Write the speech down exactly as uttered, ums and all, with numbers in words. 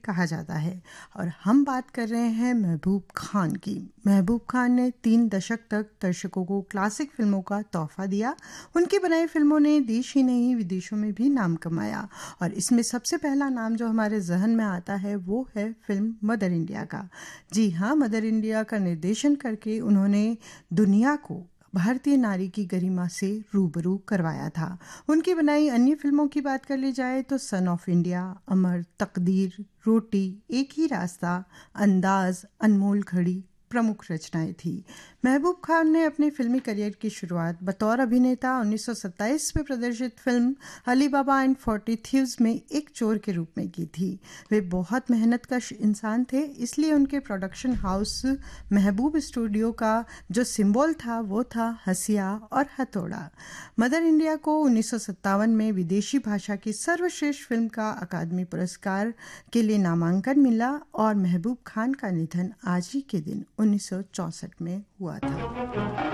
कहा जाता है। और हम बात कर रहे हैं महबूब खान की। महबूब खान ने तीन दशक तक दर्शकों को क्लासिक फिल्मों का तोहफा दिया। उनकी बनाई फिल्मों ने देश ही नहीं विदेशों में भी नाम कमाया, और इसमें सबसे पहला नाम जो हमारे जहन में आता है वो है फिल्म मदर इंडिया का। जी हाँ, मदर इंडिया का निर्देशन करके उन्होंने दुनिया को भारतीय नारी की गरिमा से रूबरू करवाया था। उनकी बनाई अन्य फिल्मों की बात कर ली जाए तो सन ऑफ इंडिया, अमर, तकदीर, रोटी, एक ही रास्ता, अंदाज, अनमोल घड़ी प्रमुख रचनाएं थी। महबूब खान ने अपने फिल्मी करियर की शुरुआत बतौर अभिनेता उन्नीस सौ सत्ताईस में प्रदर्शित film Ali Baba and forty thieves में एक चोर के रूप में की थी। वे बहुत मेहनतकश इंसान थे, इसलिए उनके प्रोडक्शन हाउस महबूब स्टूडियो का जो सिंबल था वो था हंसिया और हथौड़ा। मदर इंडिया को उन्नीस सौ सत्तावन में विदेशी भाषा की सर्वश्रेष्ठ फिल्म का अकादमी पुरस्कार के लिए नामांकन मिला, और महबूब खान का निधन आज ही के दिन उन्नीस सौ चौंसठ में हुआ था।